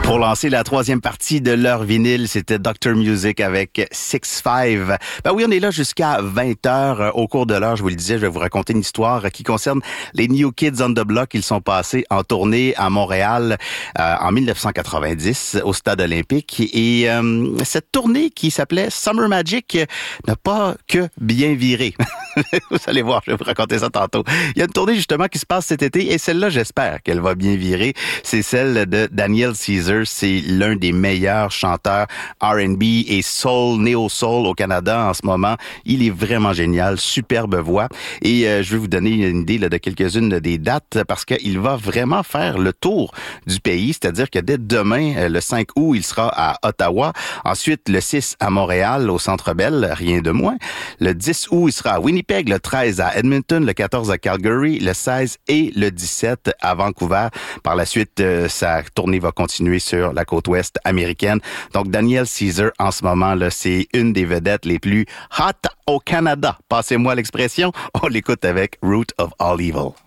Pour lancer la troisième partie de leur vinyle, c'était Dr. Music avec 6-5. Ben oui, on est là jusqu'à 20h. Au cours de l'heure, je vous le disais, je vais vous raconter une histoire qui concerne les New Kids on the Block. Ils sont passés en tournée à Montréal en 1990 au Stade olympique. Et cette tournée qui s'appelait Summer Magic n'a pas que bien viré. Vous allez voir, je vais vous raconter ça tantôt. Il y a une tournée justement qui se passe cet été et celle-là, j'espère qu'elle va bien virer. C'est celle de Daniel Caesar. C'est l'un des meilleurs chanteurs R&B et soul, néo-soul au Canada en ce moment. Il est vraiment génial, superbe voix. Et je vais vous donner une idée là, de quelques-unes des dates parce qu'il va vraiment faire le tour du pays. C'est-à-dire que dès demain, le 5 août, il sera à Ottawa. Ensuite, le 6 à Montréal, au Centre Bell, rien de moins. Le 10 août, il sera à Winnipeg, le 13 à Edmonton, le 14 à Calgary, le 16 et le 17 à Vancouver. Par la suite, sa tournée va continuer sur la côte ouest américaine. Donc, Daniel Caesar, en ce moment, là, c'est une des vedettes les plus hot au Canada. Passez-moi l'expression. On l'écoute avec Root of All Evil.